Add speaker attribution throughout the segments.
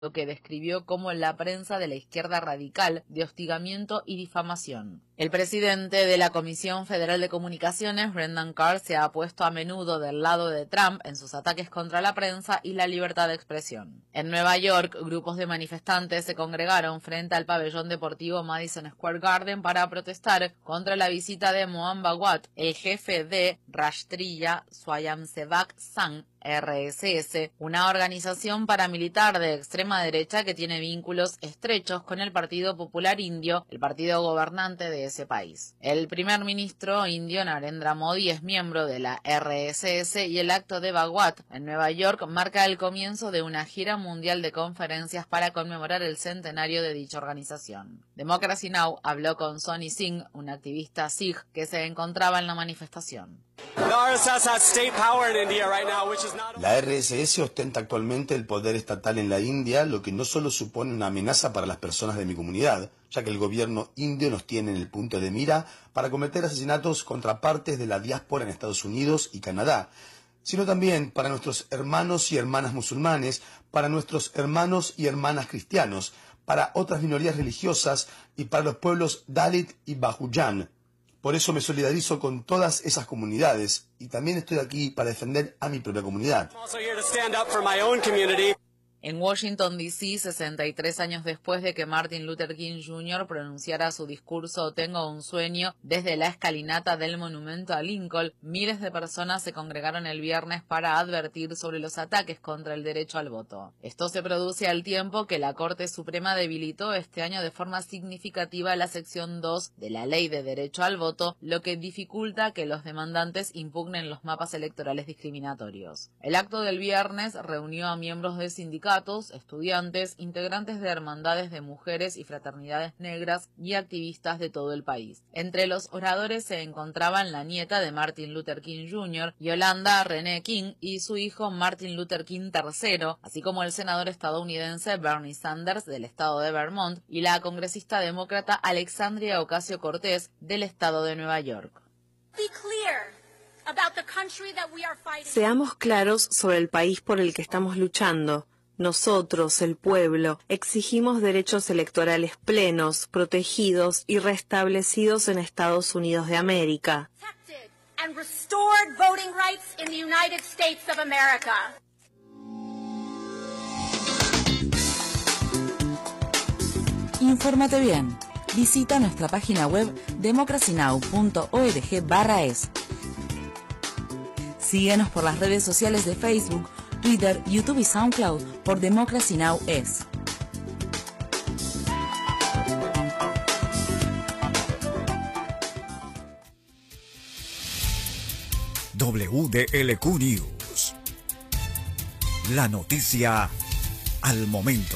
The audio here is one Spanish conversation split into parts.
Speaker 1: lo que describió como la prensa de la izquierda radical de hostigamiento y difamación. El presidente de la Comisión Federal de Comunicaciones, Brendan Carr, se ha puesto a menudo del lado de Trump en sus ataques contra la prensa y la libertad de expresión. En Nueva York, grupos de manifestantes se congregaron frente al pabellón deportivo Madison Square Garden para protestar contra la visita de Mohan Bhagwat, el jefe de Rashtriya Swayamsevak Sangh, RSS, una organización paramilitar de extrema derecha que tiene vínculos estrechos con el Partido Popular Indio, el partido gobernante de ese país. El primer ministro indio Narendra Modi es miembro de la RSS y el acto de Bhagwat en Nueva York marca el comienzo de una gira mundial de conferencias para conmemorar el centenario de dicha organización. Democracy Now! Habló con Sonny Singh, un activista sikh que se encontraba en la manifestación.
Speaker 2: La RSS ostenta actualmente el poder estatal en la India, lo que no solo supone una amenaza para las personas de mi comunidad, ya que el gobierno indio nos tiene en el punto de mira para cometer asesinatos contra partes de la diáspora en Estados Unidos y Canadá, sino también para nuestros hermanos y hermanas musulmanes, para nuestros hermanos y hermanas cristianos, para otras minorías religiosas y para los pueblos Dalit y Bahujan. Por eso me solidarizo con todas esas comunidades y también estoy aquí para defender a mi propia comunidad.
Speaker 1: En Washington, D.C., 63 años después de que Martin Luther King Jr. pronunciara su discurso Tengo un sueño desde la escalinata del monumento a Lincoln, miles de personas se congregaron el viernes para advertir sobre los ataques contra el derecho al voto. Esto se produce al tiempo que la Corte Suprema debilitó este año de forma significativa la sección 2 de la Ley de Derecho al Voto, lo que dificulta que los demandantes impugnen los mapas electorales discriminatorios. El acto del viernes reunió a miembros de sindicatos, estudiantes, integrantes de hermandades de mujeres y fraternidades negras y activistas de todo el país. Entre los oradores se encontraban la nieta de Martin Luther King Jr., Yolanda Renee King, y su hijo Martin Luther King III, así como el senador estadounidense Bernie Sanders del estado de Vermont y la congresista demócrata Alexandria Ocasio-Cortez del estado de Nueva York.
Speaker 3: Seamos claros sobre el país por el que estamos luchando. Nosotros, el pueblo, exigimos derechos electorales plenos, protegidos y restablecidos en Estados Unidos de América.
Speaker 4: Infórmate bien. Visita nuestra página web democracynow.org/es. Síguenos por las redes sociales de Facebook, Twitter, YouTube y SoundCloud por Democracy Now! Es.
Speaker 5: WDLQ News. La noticia al momento.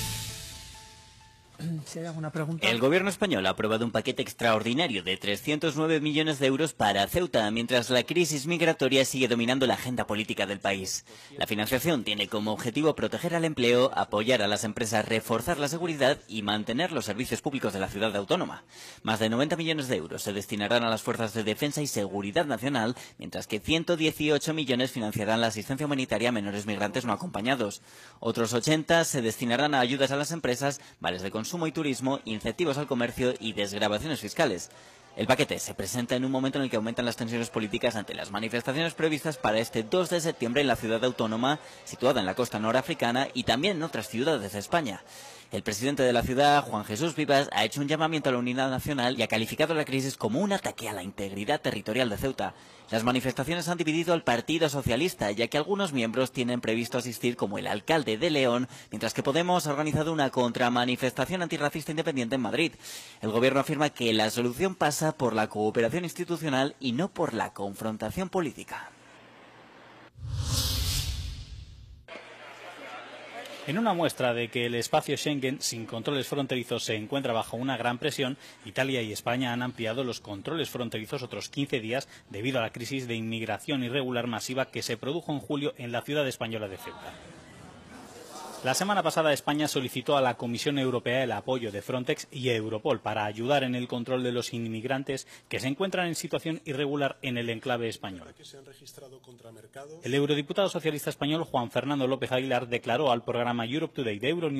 Speaker 6: El gobierno español ha aprobado un paquete extraordinario de 309 millones de euros para Ceuta, mientras la crisis migratoria sigue dominando la agenda política del país. La financiación tiene como objetivo proteger al empleo, apoyar a las empresas, reforzar la seguridad y mantener los servicios públicos de la ciudad autónoma. Más de 90 millones de euros se destinarán a las fuerzas de defensa y seguridad nacional, mientras que 118 millones financiarán la asistencia humanitaria a menores migrantes no acompañados. Otros 80 se destinarán a ayudas a las empresas, vales de consumo y turismo, incentivos al comercio y desgravaciones fiscales. El paquete se presenta en un momento en el que aumentan las tensiones políticas ante las manifestaciones previstas para este 2 de septiembre en la ciudad autónoma, situada en la costa norafricana y también en otras ciudades de España. El presidente de la ciudad, Juan Jesús Vivas, ha hecho un llamamiento a la unidad nacional y ha calificado la crisis como un ataque a la integridad territorial de Ceuta. Las manifestaciones han dividido al Partido Socialista, ya que algunos miembros tienen previsto asistir como el alcalde de León, mientras que Podemos ha organizado una contramanifestación antirracista independiente en Madrid. El gobierno afirma que la solución pasa por la cooperación institucional y no por la confrontación política.
Speaker 7: En una muestra de que el espacio Schengen sin controles fronterizos se encuentra bajo una gran presión, Italia y España han ampliado los controles fronterizos otros 15 días debido a la crisis de inmigración irregular masiva que se produjo en julio en la ciudad española de Ceuta. La semana pasada España solicitó a la Comisión Europea el apoyo de Frontex y Europol para ayudar en el control de los inmigrantes que se encuentran en situación irregular en el enclave español. El eurodiputado socialista español Juan Fernando López Aguilar declaró al programa Europe Today de Euronews